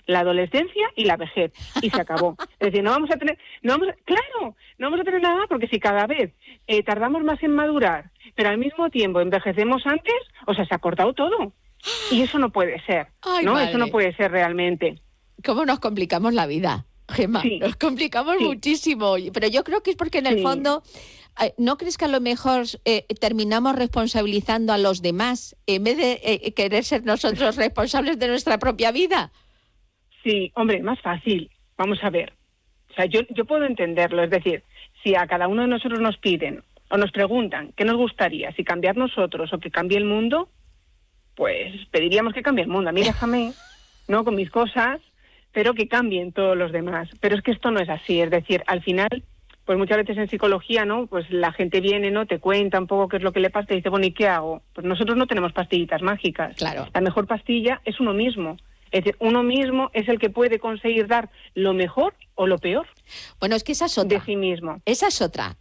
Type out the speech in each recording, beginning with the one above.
la adolescencia y la vejez, y se acabó. Es decir, no vamos a tener nada más, porque si cada vez tardamos más en madurar, pero al mismo tiempo envejecemos antes, o sea, se ha cortado todo. Y eso no puede ser, Ay, ¿no? madre. Eso no puede ser realmente. ¿Cómo nos complicamos la vida, Gemma? Sí, Nos complicamos sí, muchísimo. Pero yo creo que es porque en el sí. fondo, ¿no crees que a lo mejor terminamos responsabilizando a los demás en vez de querer ser nosotros responsables de nuestra propia vida? Sí, hombre, más fácil. Vamos a ver. O sea, yo puedo entenderlo. Es decir, si a cada uno de nosotros nos piden o nos preguntan qué nos gustaría, si cambiar nosotros o que cambie el mundo, pues pediríamos que cambie el mundo. A mí déjame, ¿no?, con mis cosas, pero que cambien todos los demás. Pero es que esto no es así. Es decir, al final, pues muchas veces en psicología, ¿no?, pues la gente viene, ¿no?, te cuenta un poco qué es lo que le pasa y dice, bueno, ¿y qué hago? Pues nosotros no tenemos pastillitas mágicas. Claro. La mejor pastilla es uno mismo. Es decir, uno mismo es el que puede conseguir dar lo mejor o lo peor. Bueno, es que esa es otra. De sí mismo. Esa es otra.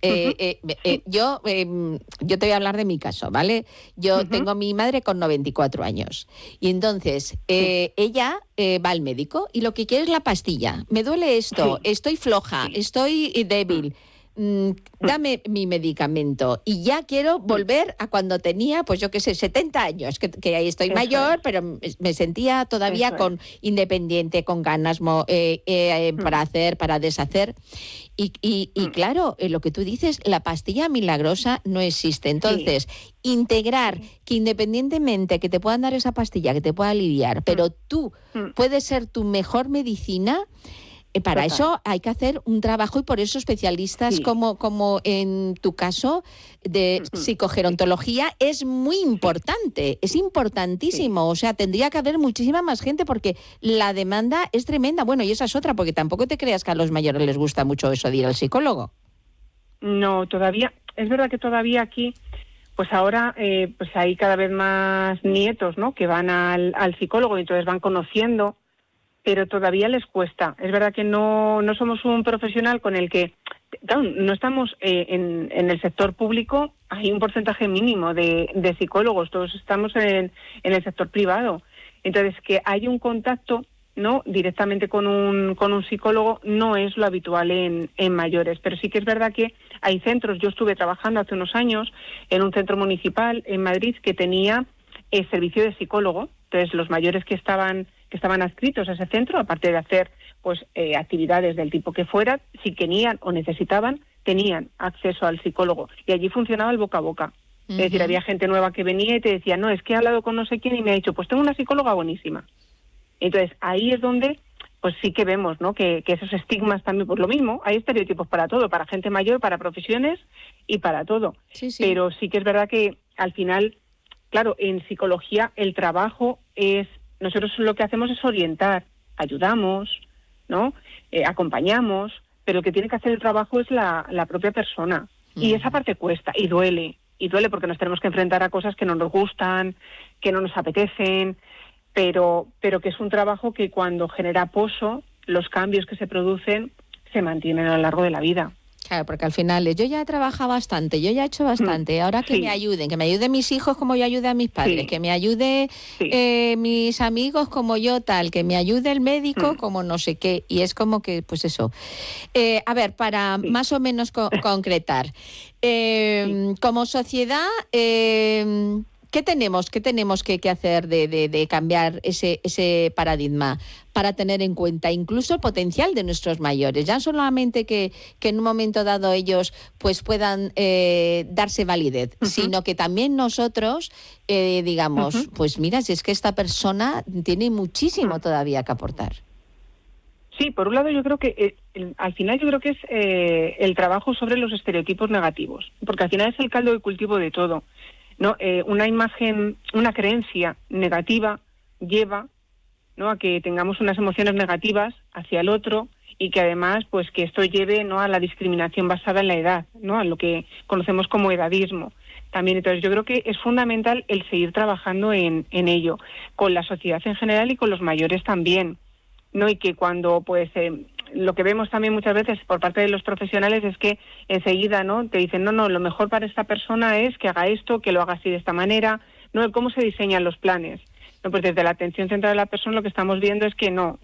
Yo te voy a hablar de mi caso, ¿vale? Yo tengo a mi madre con 94 años y entonces ella va al médico y lo que quiere es la pastilla. Me duele esto, estoy floja, estoy débil. Dame mi medicamento y ya quiero volver a cuando tenía, pues yo qué sé, 70 años, que ahí estoy mayor, pero me sentía todavía independiente, con ganas para hacer, para deshacer. Y claro, lo que tú dices, la pastilla milagrosa no existe. Entonces, integrar que independientemente que te puedan dar esa pastilla, que te pueda aliviar, pero tú puedes ser tu mejor medicina. Para eso hay que hacer un trabajo y por eso especialistas como en tu caso de psicogerontología es muy importante, es importantísimo. O sea, tendría que haber muchísima más gente porque la demanda es tremenda. Bueno, y esa es otra, porque tampoco te creas que a los mayores les gusta mucho eso de ir al psicólogo. No, todavía, es verdad que todavía aquí, pues ahora pues hay cada vez más nietos, ¿no?, que van al psicólogo y entonces van conociendo, pero todavía les cuesta. Es verdad que no somos un profesional con el que, claro, no estamos en el sector público, hay un porcentaje mínimo de psicólogos, todos estamos en el sector privado. Entonces, que hay un contacto, ¿no?, directamente con un psicólogo no es lo habitual en mayores, pero sí que es verdad que hay centros. Yo estuve trabajando hace unos años en un centro municipal en Madrid que tenía servicio de psicólogo. Entonces, los mayores que estaban adscritos a ese centro, aparte de hacer pues actividades del tipo que fuera, si querían o necesitaban, tenían acceso al psicólogo. Y allí funcionaba el boca a boca. Es decir, había gente nueva que venía y te decía, no, es que he hablado con no sé quién y me ha dicho, pues tengo una psicóloga buenísima. Entonces, ahí es donde pues sí que vemos, ¿no?, que esos estigmas también, pues lo mismo, hay estereotipos para todo, para gente mayor, para profesiones y para todo. Sí. Pero sí que es verdad que al final, claro, en psicología el trabajo es, nosotros lo que hacemos es orientar, ayudamos, ¿no?, acompañamos, pero el que tiene que hacer el trabajo es la propia persona. Y esa parte cuesta y duele porque nos tenemos que enfrentar a cosas que no nos gustan, que no nos apetecen, pero que es un trabajo que cuando genera pozo, los cambios que se producen se mantienen a lo largo de la vida. Claro, porque al final yo ya he trabajado bastante, yo ya he hecho bastante, ahora que me ayuden mis hijos como yo ayude a mis padres, que me ayude mis amigos como yo tal, que me ayude el médico como no sé qué, y es como que, pues eso. A ver, para más o menos concretar, como sociedad, ¿qué tenemos que hacer de cambiar ese paradigma para tener en cuenta incluso el potencial de nuestros mayores? Ya solamente que en un momento dado ellos pues puedan darse validez, sino que también nosotros digamos, pues mira, si es que esta persona tiene muchísimo todavía que aportar. Sí, por un lado yo creo que al final yo creo que es el trabajo sobre los estereotipos negativos, porque al final es el caldo de cultivo de todo. ¿No? Una imagen, una creencia negativa lleva, ¿no?, a que tengamos unas emociones negativas hacia el otro y que además pues que esto lleve, ¿no?, a la discriminación basada en la edad, ¿no?, a lo que conocemos como edadismo. También, entonces yo creo que es fundamental el seguir trabajando en ello, con la sociedad en general y con los mayores también, ¿no? Y que cuando pues lo que vemos también muchas veces por parte de los profesionales es que enseguida, ¿no?, te dicen, no, lo mejor para esta persona es que haga esto, que lo haga así de esta manera, ¿no? ¿Cómo se diseñan los planes? No, pues desde la atención centrada de la persona lo que estamos viendo es que no,